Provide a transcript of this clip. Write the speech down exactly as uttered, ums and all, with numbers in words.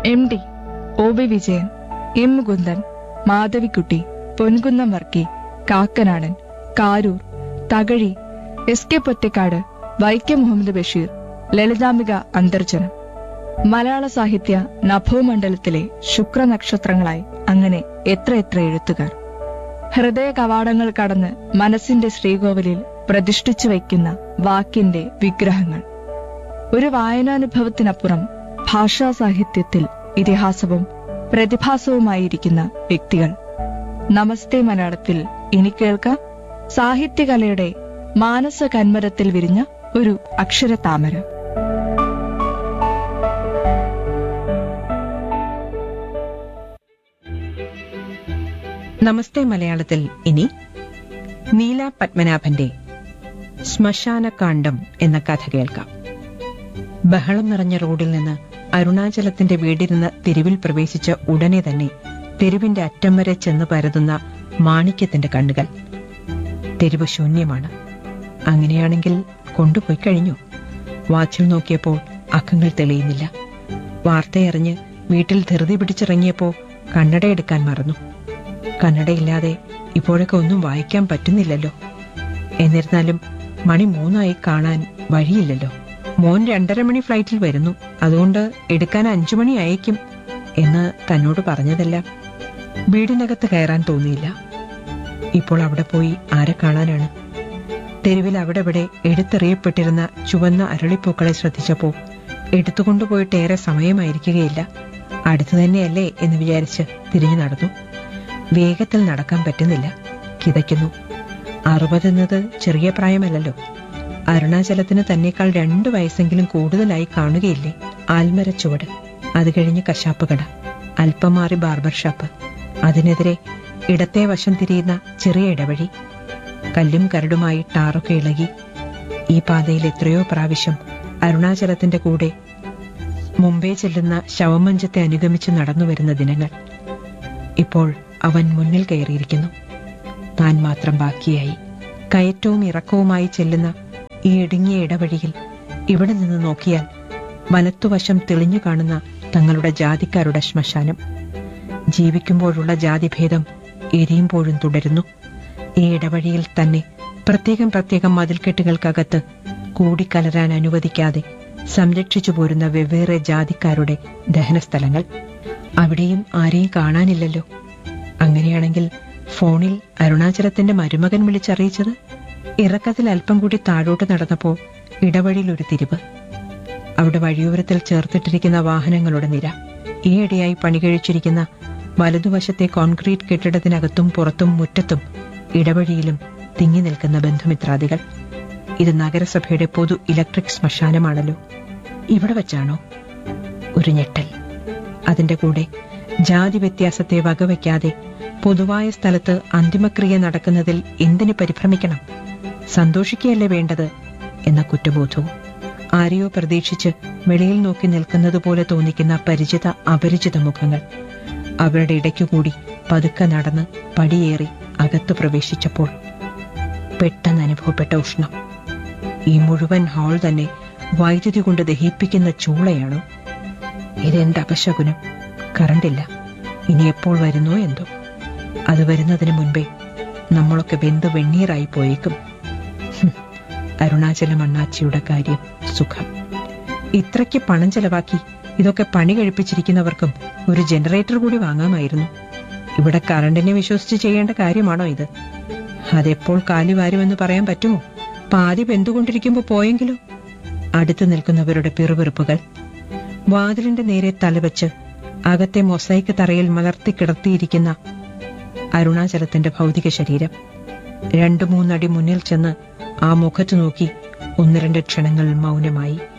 M D, O B Vijayan, M Mukundan, Madhavikutty, Ponkunnam Varkey, Kakkanadan, Karoor, Thakazhi, S K Pottekkatt, Vaikom Muhammad Basheer, Lalithambika Antharjanam. മലയാള സാഹിത്യ നഭോമണ്ഡലത്തിലെ ശുക്രനക്ഷത്രങ്ങളായി അങ്ങനെ എത്രയെത്ര എഴുത്തുകാർ. ഹൃദയ കവാടങ്ങൾ കടന്ന് മനസ്സിന്റെ ശ്രീകോവിലിൽ പ്രതിഷ്ഠിച്ചു വയ്ക്കുന്ന വാക്കിന്റെ വിഗ്രഹങ്ങൾ. ഒരു വായനാനുഭവത്തിനപ്പുറം ഭാഷാ സാഹിത്യത്തിൽ ഇതിഹാസവും പ്രതിഭാസവുമായിരിക്കുന്ന വ്യക്തികൾ. നമസ്തേ മലയാളത്തിൽ ഇനി കേൾക്കാം സാഹിത്യകലയുടെ മാനസ കന്മരത്തിൽ വിരിഞ്ഞ ഒരു അക്ഷരതാമര. നമസ്തേ മലയാളത്തിൽ ഇനി നീല പത്മനാഭന്റെ ശ്മശാനകാന്ഡം എന്ന കഥ കേൾക്കാം. ബഹളം നിറഞ്ഞ റോഡിൽ നിന്ന് അരുണാചലത്തിന്റെ വീടിരുന്ന് തെരുവിൽ പ്രവേശിച്ച ഉടനെ തന്നെ തെരുവിന്റെ അറ്റം വരെ ചെന്ന് പരതുന്ന മാണിക്യത്തിന്റെ കണ്ണുകൾ. തെരുവ് ശൂന്യമാണ്. അങ്ങനെയാണെങ്കിൽ കൊണ്ടുപോയി കഴിഞ്ഞു. വാച്ചിൽ നോക്കിയപ്പോൾ അക്കങ്ങൾ തെളിയുന്നില്ല. വാർത്തയറിഞ്ഞ് വീട്ടിൽ ധൃതി പിടിച്ചിറങ്ങിയപ്പോ കണ്ണടയെടുക്കാൻ മറന്നു. കണ്ണടയില്ലാതെ ഇപ്പോഴൊക്കെ ഒന്നും വായിക്കാൻ പറ്റുന്നില്ലല്ലോ. എന്നിരുന്നാലും മണി മൂന്നായി കാണാൻ വഴിയില്ലല്ലോ. മോൻ രണ്ടര മണി ഫ്ലൈറ്റിൽ വരുന്നു, അതുകൊണ്ട് എടുക്കാൻ അഞ്ചു മണി അയക്കും എന്ന് തന്നോട് പറഞ്ഞതെല്ലാം. വീടിനകത്ത് കയറാൻ തോന്നിയില്ല. ഇപ്പോൾ അവിടെ പോയി ആരെ കാണാനാണ്? തെരുവിൽ അവിടെ ഇവിടെ എടുത്തെറിയപ്പെട്ടിരുന്ന ചുവന്ന അരളിപ്പൂക്കളെ ശ്രദ്ധിച്ചപ്പോ എടുത്തുകൊണ്ടുപോയിട്ട് ഏറെ സമയമായിരിക്കുകയില്ല. അടുത്തു തന്നെയല്ലേ എന്ന് വിചാരിച്ച് തിരിഞ്ഞു നടന്നു. വേഗത്തിൽ നടക്കാൻ പറ്റുന്നില്ല. കിതയ്ക്കുന്നു. അറുപതെന്നത് ചെറിയ പ്രായമല്ലല്ലോ. അരുണാചലത്തിന് തന്നേക്കാൾ രണ്ടു വയസ്സെങ്കിലും കൂടുതലായി കാണുകയില്ലേ? ആൽമര ചുവട്, അത് കഴിഞ്ഞ് കശാപ്പ് കട, അല്പം മാറി ബാർബർ ഷാപ്പ്, അതിനെതിരെ ഇടത്തെ വശം തിരിയുന്ന ചെറിയ ഇടവഴി. കല്ലും കരടുമായി ടാറൊക്കെ ഇളകി. ഈ പാതയിൽ എത്രയോ പ്രാവശ്യം അരുണാചലത്തിന്റെ കൂടെ മുംബൈ ചെല്ലുന്ന ശവമഞ്ചത്തെ അനുഗമിച്ച് നടന്നുവരുന്ന ദിനങ്ങൾ. ഇപ്പോൾ അവൻ മുന്നിൽ കയറിയിരിക്കുന്നു. താൻ മാത്രം ബാക്കിയായി. കയറ്റവും ഇറക്കവുമായി ചെല്ലുന്ന ഈ ഇടുങ്ങിയ ഇടവഴിയിൽ ഇവിടെ നിന്ന് നോക്കിയാൽ വലത്തുവശം തെളിഞ്ഞു കാണുന്ന തങ്ങളുടെ ജാതിക്കാരുടെ ശ്മശാനം. ജീവിക്കുമ്പോഴുള്ള ജാതിഭേദം എരിയുമ്പോഴും തുടരുന്നു. ഈ ഇടവഴിയിൽ തന്നെ പ്രത്യേകം പ്രത്യേകം മതിൽക്കെട്ടുകൾക്കകത്ത് കൂടിക്കലരാൻ അനുവദിക്കാതെ സംരക്ഷിച്ചു പോരുന്ന വെവ്വേറെ ജാതിക്കാരുടെ ദഹനസ്ഥലങ്ങൾ. അവിടെയും ആരെയും കാണാനില്ലല്ലോ. അങ്ങനെയാണെങ്കിൽ ഫോണിൽ അരുണാചലത്തിന്റെ മരുമകൻ വിളിച്ചറിയിച്ചത്? ഇറക്കത്തിൽ അല്പം കൂടി താഴോട്ട് നടന്നപ്പോ ഇടവഴിയിൽ ഒരു തിരിവ്. അവിടെ വഴിയോരത്തിൽ ചേർത്തിട്ടിരിക്കുന്ന വാഹനങ്ങളുടെ നിര. ഈയിടെയായി പണി കഴിച്ചിരിക്കുന്ന വലതുവശത്തെ കോൺക്രീറ്റ് കെട്ടിടത്തിനകത്തും പുറത്തും മുറ്റത്തും ഇടവഴിയിലും തിങ്ങി നിൽക്കുന്ന ബന്ധുമിത്രാദികൾ. ഇത് നഗരസഭയുടെ പൊതു ഇലക്ട്രിക് ശ്മശാനമാണല്ലോ. ഇവിടെ വച്ചാണോ? ഒരു ഞെട്ടൽ. അതിന്റെ കൂടെ ജാതി വ്യത്യാസത്തെ വകവയ്ക്കാതെ പൊതുവായ സ്ഥലത്ത് അന്തിമക്രിയ നടക്കുന്നതിൽ എന്തിനു പരിഭ്രമിക്കണം? സന്തോഷിക്കുകയല്ലേ വേണ്ടത് എന്ന കുറ്റബോധവും. ആരെയോ പ്രതീക്ഷിച്ച് വെളിയിൽ നോക്കി നിൽക്കുന്നതുപോലെ തോന്നിക്കുന്ന പരിചിത അപരിചിത മുഖങ്ങൾ. അവരുടെ ഇടയ്ക്കുകൂടി പതുക്കെ നടന്ന് പടിയേറി അകത്തു പ്രവേശിച്ചപ്പോൾ പെട്ടെന്ന് അനുഭവപ്പെട്ട ഉഷ്ണം. ഈ മുഴുവൻ ഹാൾ തന്നെ വൈദ്യുതി കൊണ്ട് ദഹിപ്പിക്കുന്ന ചൂളയാണോ? ഇതെന്ത് അപശകുനം! കറണ്ടില്ല. ഇനി എപ്പോൾ വരുന്നോ എന്തോ. അത് വരുന്നതിന് മുൻപേ നമ്മളൊക്കെ വെന്ത് വെണ്ണീറായി പോയേക്കും. അരുണാചലം അണ്ണാച്ചിയുടെ കാര്യം സുഖം. ഇത്രയ്ക്ക് പണം ചെലവാക്കി ഇതൊക്കെ പണി കഴിപ്പിച്ചിരിക്കുന്നവർക്കും ഒരു ജനറേറ്റർ കൂടി വാങ്ങാമായിരുന്നു. ഇവിടെ കറണ്ടിനെ വിശ്വസിച്ച് ചെയ്യേണ്ട കാര്യമാണോ ഇത്? അതെപ്പോൾ കാലുവാരുമെന്ന് പറയാൻ പറ്റുമോ? പാതി വെന്തുകൊണ്ടിരിക്കുമ്പോ പോയെങ്കിലോ? അടുത്തു നിൽക്കുന്നവരുടെ പിറുപിറുപ്പുകൾ. വാതിലിന്റെ നേരെ തലവെച്ച് അകത്തെ മൊസൈക്ക് തറയിൽ മലർത്തി കിടത്തിയിരിക്കുന്ന അരുണാചലത്തിന്റെ ഭൗതിക ശരീരം. രണ്ടു മൂന്നടി മുന്നിൽ ചെന്ന് ആ മുഖത്തു നോക്കി ഒന്ന് രണ്ട് ക്ഷണങ്ങൾ മൗനമായി.